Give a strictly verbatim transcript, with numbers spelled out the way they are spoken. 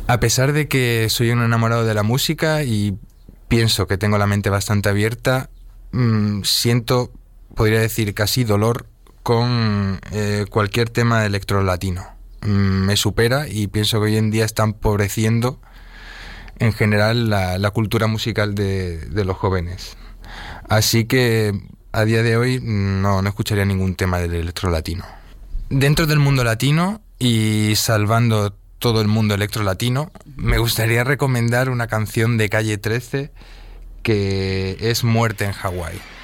A pesar de que soy un enamorado de la música y pienso que tengo la mente bastante abierta, mmm, siento, podría decir, casi dolor con eh, cualquier tema electrolatino. Mm, me supera y pienso que hoy en día está empobreciendo en general la, la cultura musical de, de los jóvenes. Así que a día de hoy no, no escucharía ningún tema del electrolatino. Dentro del mundo latino y salvando todo el mundo electrolatino, me gustaría recomendar una canción de Calle trece que es Muerte en Hawái.